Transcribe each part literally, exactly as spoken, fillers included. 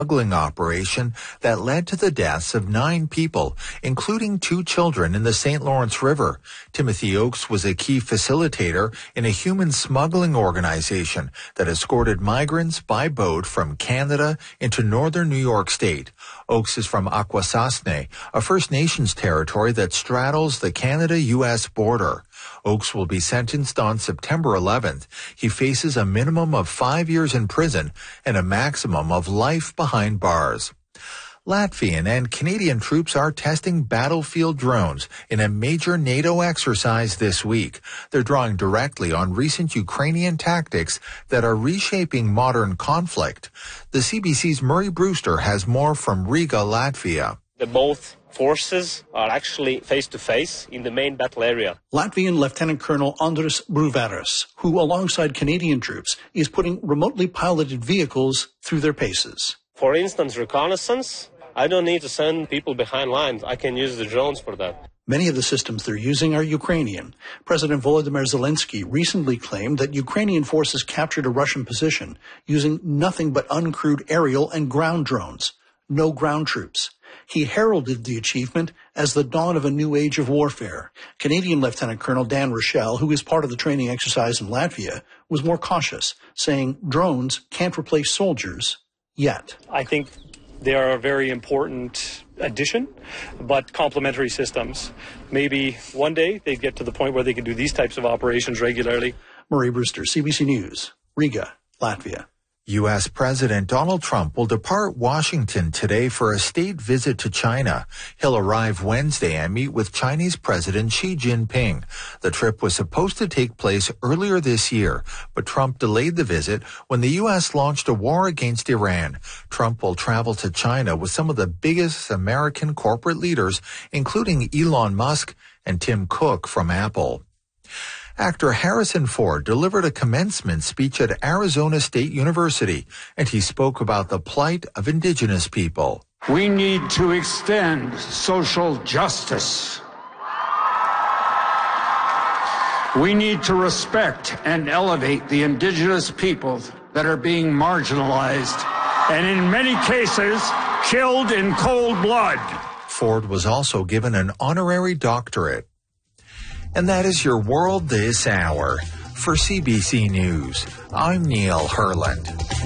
smuggling operation that led to the deaths of nine people, including two children in the Saint Lawrence River. Timothy Oakes was a key facilitator in a human smuggling organization that escorted migrants by boat from Canada into northern New York State. Oakes is from Akwesasne, a First Nations territory that straddles the Canada-U S border. Oakes will be sentenced on September eleventh. He faces a minimum of five years in prison and a maximum of life behind bars. Latvian and Canadian troops are testing battlefield drones in a major NATO exercise this week. They're drawing directly on recent Ukrainian tactics that are reshaping modern conflict. The C B C's Murray Brewster has more from Riga, Latvia. The both forces are actually face-to-face in the main battle area. Latvian Lieutenant Colonel Andris Bruveris, who alongside Canadian troops is putting remotely piloted vehicles through their paces. For instance, reconnaissance, I don't need to send people behind lines. I can use the drones for that. Many of the systems they're using are Ukrainian. President Volodymyr Zelensky recently claimed that Ukrainian forces captured a Russian position using nothing but uncrewed aerial and ground drones. No ground troops. He heralded the achievement as the dawn of a new age of warfare. Canadian Lieutenant Colonel Dan Rochelle, who is part of the training exercise in Latvia, was more cautious, saying drones can't replace soldiers yet. I think they are a very important addition, but complementary systems. Maybe one day they'd get to the point where they can do these types of operations regularly. Murray Brewster, C B C News, Riga, Latvia. U S. President Donald Trump will depart Washington today for a state visit to China. He'll arrive Wednesday and meet with Chinese President Xi Jinping. The trip was supposed to take place earlier this year, but Trump delayed the visit when the U S launched a war against Iran. Trump will travel to China with some of the biggest American corporate leaders, including Elon Musk and Tim Cook from Apple. Actor Harrison Ford delivered a commencement speech at Arizona State University, and he spoke about the plight of indigenous people. We need to extend social justice. We need to respect and elevate the indigenous people that are being marginalized and in many cases killed in cold blood. Ford was also given an honorary doctorate. And that is your world this hour. For C B C News, I'm Neil Herland.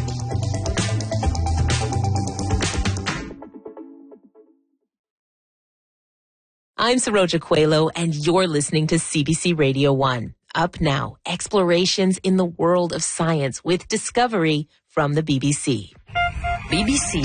I'm Saroja Coelho, and you're listening to C B C Radio one. Up now, explorations in the world of science with Discovery from the B B C. B B C.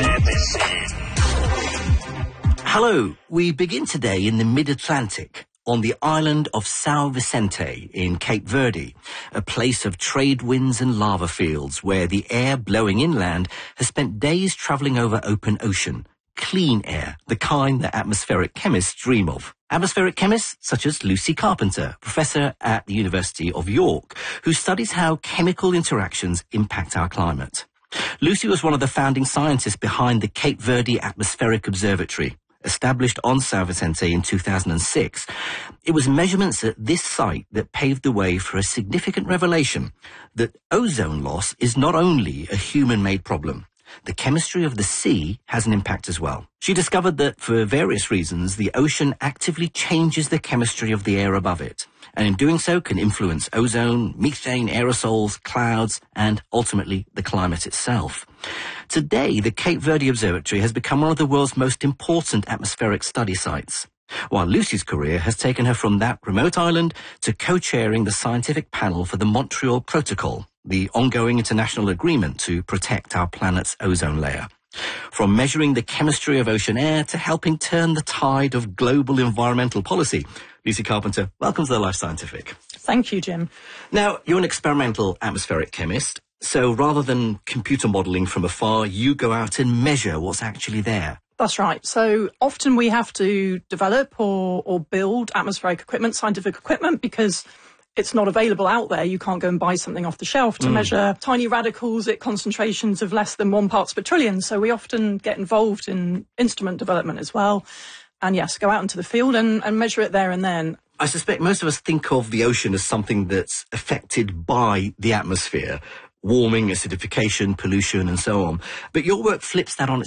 Hello, we begin today in the mid-Atlantic, on the island of São Vicente in Cape Verde, a place of trade winds and lava fields where the air blowing inland has spent days travelling over open ocean. Clean air, the kind that atmospheric chemists dream of. Atmospheric chemists such as Lucy Carpenter, professor at the University of York, who studies how chemical interactions impact our climate. Lucy was one of the founding scientists behind the Cape Verde Atmospheric Observatory, established on São Vicente in two thousand six. It was measurements at this site that paved the way for a significant revelation that ozone loss is not only a human-made problem. The chemistry of the sea has an impact as well. She discovered that, for various reasons, the ocean actively changes the chemistry of the air above it, and in doing so can influence ozone, methane, aerosols, clouds, and ultimately the climate itself. Today, the Cape Verde Observatory has become one of the world's most important atmospheric study sites, while Lucy's career has taken her from that remote island to co-chairing the scientific panel for the Montreal Protocol, the ongoing international agreement to protect our planet's ozone layer. From measuring the chemistry of ocean air to helping turn the tide of global environmental policy. Lucy Carpenter, welcome to the Life Scientific. Thank you, Jim. Now, you're an experimental atmospheric chemist, so rather than computer modelling from afar, you go out and measure what's actually there. That's right. So often we have to develop or, or build atmospheric equipment, scientific equipment, because it's not available out there. You can't go and buy something off the shelf to mm. measure tiny radicals at concentrations of less than one parts per trillion. So we often get involved in instrument development as well. And yes, go out into the field and, and measure it there and then. I suspect most of us think of the ocean as something that's affected by the atmosphere, warming, acidification, pollution, and so on. But your work flips that on its